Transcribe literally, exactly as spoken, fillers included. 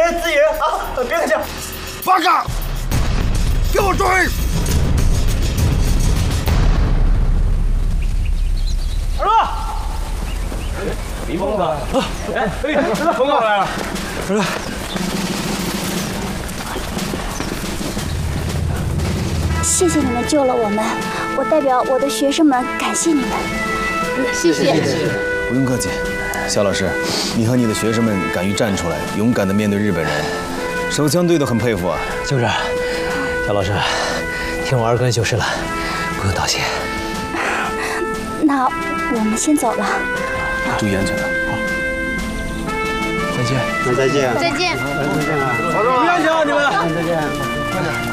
人自己人啊！别客气。 八嘎！给我追！ 二哥，李峰哥，哎哎，峰哥来了。二哥。 谢谢你们救了我们，我代表我的学生们感谢你们。 谢谢。 不用客气，肖老师，你和你的学生们敢于站出来，勇敢地面对日本人，手枪队都很佩服啊。 就是，肖老师，听我二哥就是了，不用道谢。 那我们先走了， 注意安全啊！ 好，再见。 那再见。 再见。 再见啊！ 保重安全啊，你们。 再见。快点。